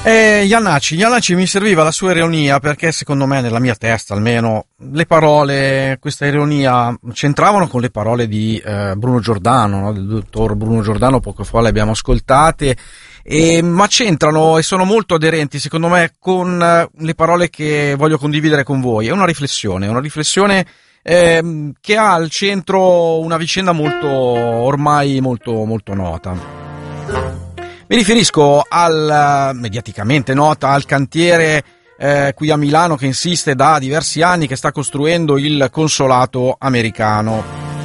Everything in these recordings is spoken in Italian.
Iannacci mi serviva la sua ironia perché secondo me, nella mia testa almeno, le parole, questa ironia c'entravano con le parole di Bruno Giordano, no? Del dottor Bruno Giordano, poco fa le abbiamo ascoltate, ma c'entrano e sono molto aderenti secondo me con le parole che voglio condividere con voi. È una riflessione che ha al centro una vicenda ormai molto nota. Mi riferisco mediaticamente nota, al cantiere qui a Milano che insiste da diversi anni, che sta costruendo il consolato americano.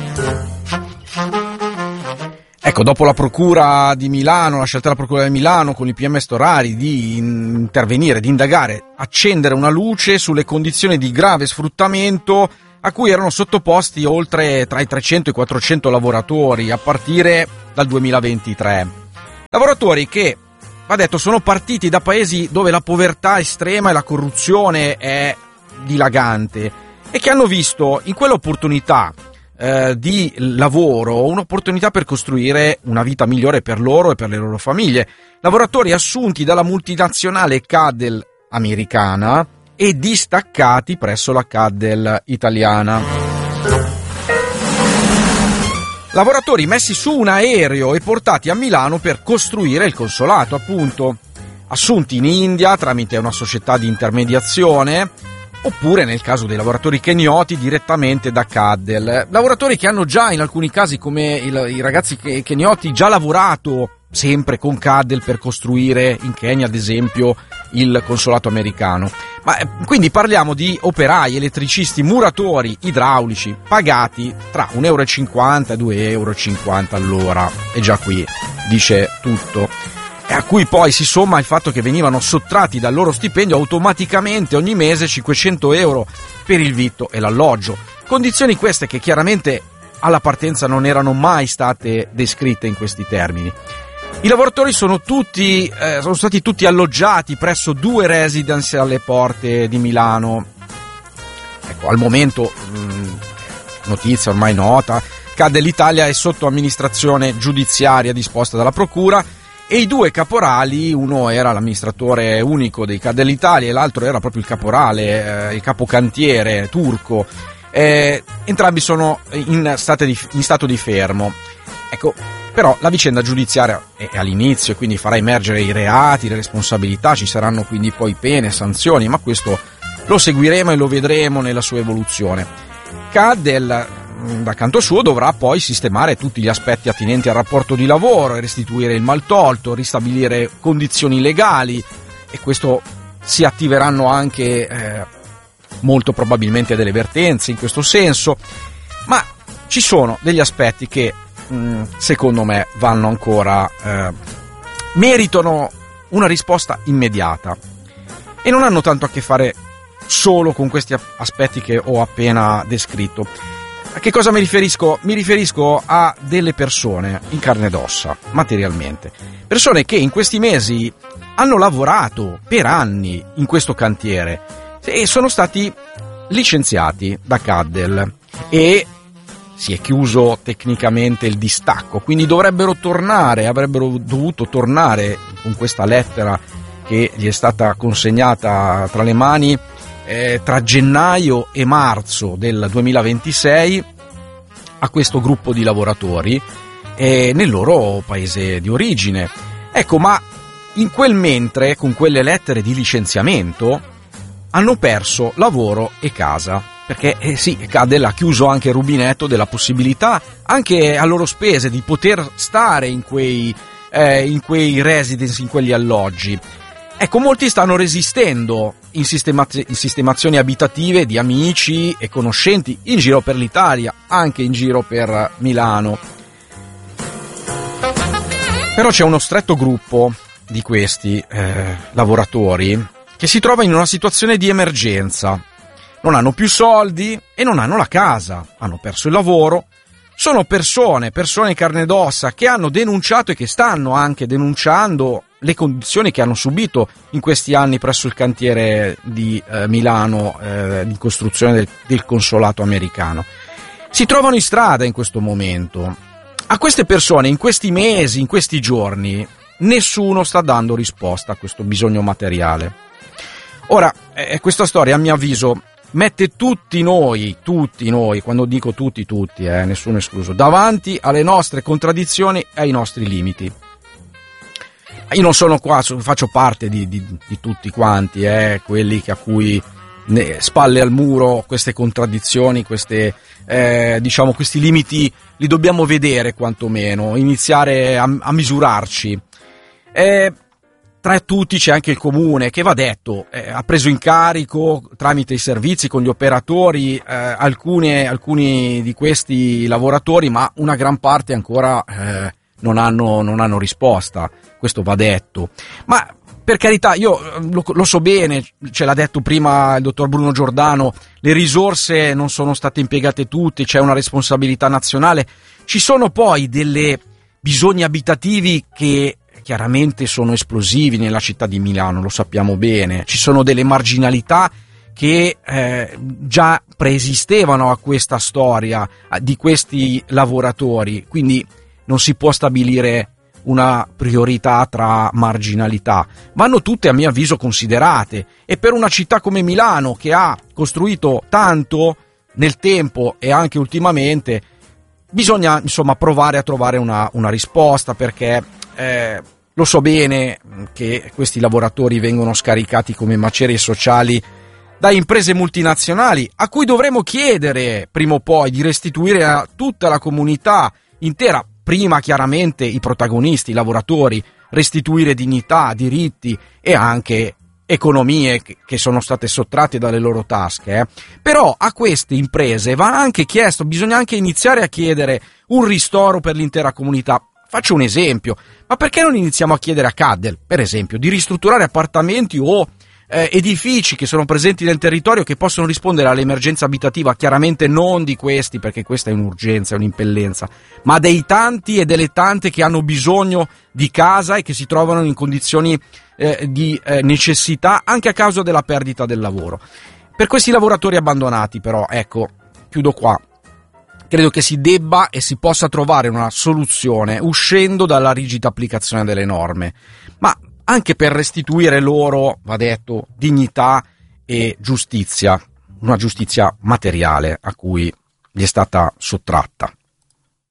Ecco, dopo la Procura di Milano, la scelta della Procura di Milano con il PM Storari di intervenire, di indagare, accendere una luce sulle condizioni di grave sfruttamento a cui erano sottoposti oltre tra i 300 e i 400 lavoratori a partire dal 2023. Lavoratori che, va detto, sono partiti da paesi dove la povertà estrema e la corruzione è dilagante e che hanno visto in quell'opportunità di lavoro un'opportunità per costruire una vita migliore per loro e per le loro famiglie. Lavoratori assunti dalla multinazionale Cadel americana e distaccati presso la Cadel italiana. Lavoratori messi su un aereo e portati a Milano per costruire il consolato, appunto, assunti in India tramite una società di intermediazione, oppure nel caso dei lavoratori kenioti direttamente da Cadel. Lavoratori che hanno già, in alcuni casi come i ragazzi kenioti, già lavorato sempre con Cadel per costruire in Kenya, ad esempio, il consolato americano. Ma quindi parliamo di operai, elettricisti, muratori, idraulici, pagati tra 1,50 euro e 2,50 euro all'ora. E già qui dice tutto. E a cui poi si somma il fatto che venivano sottratti dal loro stipendio automaticamente ogni mese 500 euro per il vitto e l'alloggio. Condizioni queste che chiaramente alla partenza non erano mai state descritte in questi termini. I lavoratori sono stati tutti alloggiati presso 2 residence alle porte di Milano. Ecco, al momento, notizia ormai nota, Cadel Italia è sotto amministrazione giudiziaria disposta dalla Procura e i 2 caporali, uno era l'amministratore unico dei Cadel Italia e l'altro era proprio il caporale, il capocantiere turco. Entrambi sono in stato di fermo. Ecco, però la vicenda giudiziaria è all'inizio, quindi farà emergere i reati, le responsabilità, ci saranno quindi poi pene, sanzioni, ma questo lo seguiremo e lo vedremo nella sua evoluzione. Cadel, da canto suo, dovrà poi sistemare tutti gli aspetti attinenti al rapporto di lavoro e restituire il maltolto, ristabilire condizioni legali, e questo si attiveranno anche molto probabilmente delle vertenze in questo senso, ma ci sono degli aspetti che secondo me vanno ancora, meritano una risposta immediata e non hanno tanto a che fare solo con questi aspetti che ho appena descritto. A che cosa mi riferisco? Mi riferisco a delle persone in carne ed ossa, materialmente, persone che in questi mesi hanno lavorato per anni in questo cantiere e sono stati licenziati da Cadel e si è chiuso tecnicamente il distacco, quindi avrebbero dovuto tornare con questa lettera che gli è stata consegnata tra le mani tra gennaio e marzo del 2026 a questo gruppo di lavoratori nel loro paese di origine. Ecco, ma in quel mentre, con quelle lettere di licenziamento, hanno perso lavoro e casa. Perché sì, Cadel ha chiuso anche il rubinetto della possibilità, anche a loro spese, di poter stare in quei residence, in quegli alloggi. Ecco, molti stanno resistendo in sistemazioni abitative di amici e conoscenti in giro per l'Italia, anche in giro per Milano. Però c'è uno stretto gruppo di questi lavoratori che si trova in una situazione di emergenza. Non hanno più soldi e non hanno la casa, hanno perso il lavoro. Sono persone in carne ed ossa che hanno denunciato e che stanno anche denunciando le condizioni che hanno subito in questi anni presso il cantiere di Milano di costruzione del consolato americano. Si trovano in strada in questo momento. A queste persone, in questi mesi, in questi giorni, nessuno sta dando risposta a questo bisogno materiale. Ora, questa storia a mio avviso mette tutti noi, quando dico tutti, nessuno escluso, davanti alle nostre contraddizioni e ai nostri limiti. Io non sono qua, faccio parte di tutti quanti, quelli a cui spalle al muro queste contraddizioni, questi limiti li dobbiamo vedere quantomeno, iniziare a misurarci. Tra tutti c'è anche il comune che, va detto, ha preso in carico tramite i servizi con gli operatori alcuni di questi lavoratori, ma una gran parte ancora non hanno risposta, questo va detto. Ma per carità, io lo so bene, ce l'ha detto prima il dottor Bruno Giordano, le risorse non sono state impiegate tutte, c'è una responsabilità nazionale, ci sono poi delle bisogni abitativi che chiaramente sono esplosivi nella città di Milano, lo sappiamo bene, ci sono delle marginalità che già preesistevano a questa storia di questi lavoratori, quindi non si può stabilire una priorità tra marginalità, vanno tutte a mio avviso considerate, e per una città come Milano che ha costruito tanto nel tempo e anche ultimamente bisogna insomma provare a trovare una risposta, perché lo so bene che questi lavoratori vengono scaricati come macerie sociali da imprese multinazionali a cui dovremo chiedere prima o poi di restituire a tutta la comunità intera, prima chiaramente i protagonisti, i lavoratori, restituire dignità, diritti e anche economie che sono state sottratte dalle loro tasche. Però a queste imprese va anche chiesto, bisogna anche iniziare a chiedere un ristoro per l'intera comunità. Faccio un esempio, ma perché non iniziamo a chiedere a Caddel, per esempio, di ristrutturare appartamenti o edifici che sono presenti nel territorio che possono rispondere all'emergenza abitativa, chiaramente non di questi, perché questa è un'urgenza, è un'impellenza, ma dei tanti e delle tante che hanno bisogno di casa e che si trovano in condizioni di necessità anche a causa della perdita del lavoro. Per questi lavoratori abbandonati però, ecco, chiudo qua, credo che si debba e si possa trovare una soluzione uscendo dalla rigida applicazione delle norme, ma anche per restituire loro, va detto, dignità e giustizia, una giustizia materiale a cui gli è stata sottratta.